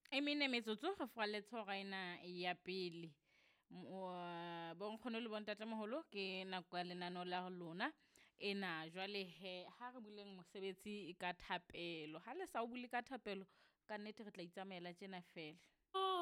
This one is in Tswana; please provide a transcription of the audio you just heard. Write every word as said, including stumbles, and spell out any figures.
e mene metsotso go fa letshora ena ya pele bonkgono le bontatemoholo ke nako ya lenaneo la lona ena jwale he ha re buleng mosebetsi ka thapelo ha le sa o bule ka thapelo ka nnete re tla itsamaela tjena fela.